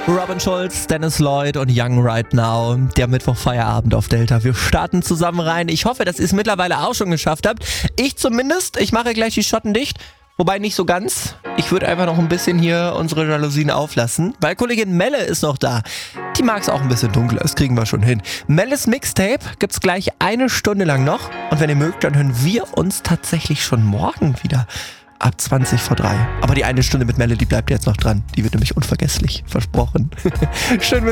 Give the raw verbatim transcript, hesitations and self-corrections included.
Robin Schulz, Dennis Lloyd und Young Right Now. Der Mittwoch-Feierabend auf Delta. Wir starten zusammen rein. Ich hoffe, dass ihr es mittlerweile auch schon geschafft habt. Ich zumindest. Ich mache gleich die Schotten dicht. Wobei nicht so ganz. Ich würde einfach noch ein bisschen hier unsere Jalousien auflassen. Weil Kollegin Melle ist noch da. Die mag es auch ein bisschen dunkler. Das kriegen wir schon hin. Melles Mixtape gibt's gleich eine Stunde lang noch. Und wenn ihr mögt, dann hören wir uns tatsächlich schon morgen wieder. Ab zwanzig vor drei. Aber die eine Stunde mit Melle, die bleibt jetzt noch dran. Die wird nämlich unvergesslich. Versprochen. Schön mit